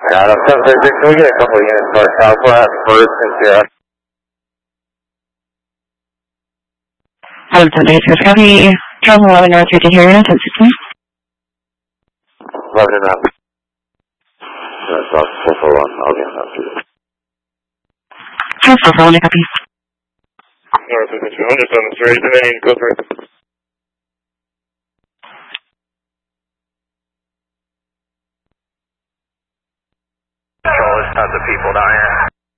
Got him. 736, can we get a couple of units for Southwest, First, and Sierra? Hello, 736, copy. Charles 11 North, reaching here, 1016. 11 and up. That's off 441, I'll be on that too. Charles 441, copy. North, 200, on the straight, remaining, go for it. Control, there's tons of people down here.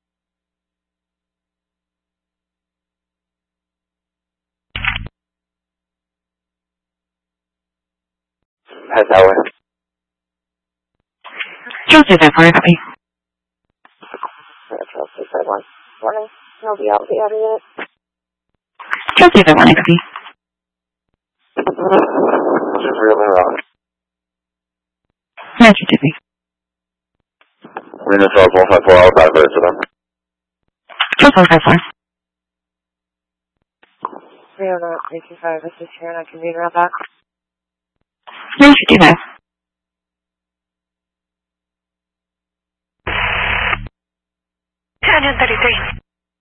Head that way. Charles 254, copy. Charles 251. Morning. No BL, unit. Charles 251, copy. Just really wrong. Master 2B. Reno Charles 154, I'll divert to them. Charles 154. Reno 825, this is Sharon, I can read around back. Master 25. Engine 33.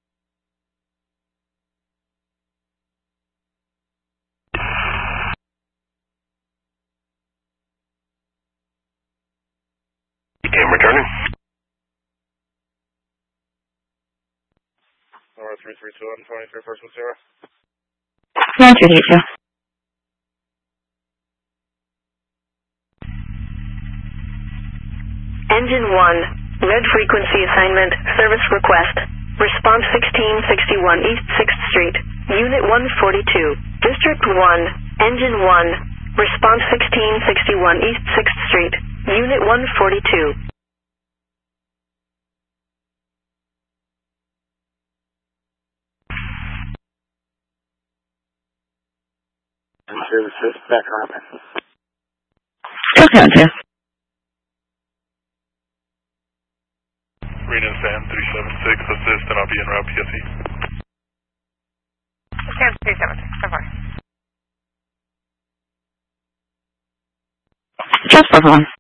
Game returning. Number 332 23 first with 0. Master 32. Engine 1, red frequency assignment, service request. Response 1661 East 6th Street, Unit 142, District 1, Engine 1, Response 1661 East 6th Street, Unit 142. Services back on. Charles 72. Reno Sam 376, assist, and I'll be en route PSE. Sam 376, so far. Charles 441.